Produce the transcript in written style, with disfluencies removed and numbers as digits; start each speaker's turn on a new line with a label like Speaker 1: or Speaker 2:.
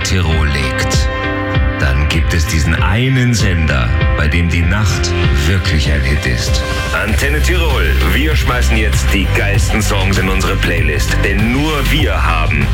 Speaker 1: Tirol legt, dann gibt es diesen einen Sender, bei dem die Nacht wirklich ein Hit ist. Antenne Tirol, wir schmeißen jetzt die geilsten Songs in unsere Playlist, denn nur wir haben